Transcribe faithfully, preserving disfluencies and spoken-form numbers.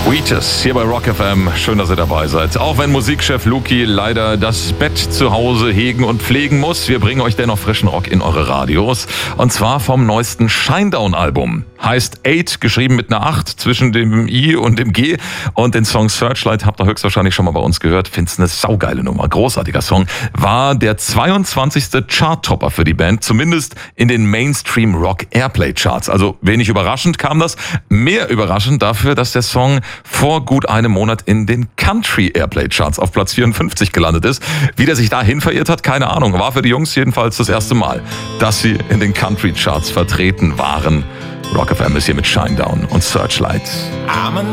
Wheatus hier bei Rock F M. Schön, dass ihr dabei seid. Auch wenn Musikchef Luki leider das Bett zu Hause hegen und pflegen muss, wir bringen euch dennoch frischen Rock in eure Radios. Und zwar vom neuesten Shinedown-Album. Heißt Eight, geschrieben mit einer acht zwischen dem I und dem G. Und den Song Searchlight habt ihr höchstwahrscheinlich schon mal bei uns gehört. Find's eine saugeile Nummer. Großartiger Song. War der zweiundzwanzigste Chart-Topper für die Band. Zumindest in den Mainstream-Rock-Airplay-Charts. Also wenig überraschend kam das. Mehr überraschend dafür, dass der Song vor gut einem Monat in den Country Airplay Charts auf Platz vierundfünfzig gelandet ist. Wie der sich dahin verirrt hat, keine Ahnung. War für die Jungs jedenfalls das erste Mal, dass sie in den Country Charts vertreten waren. Rock F M ist hier mit Shinedown und Searchlight.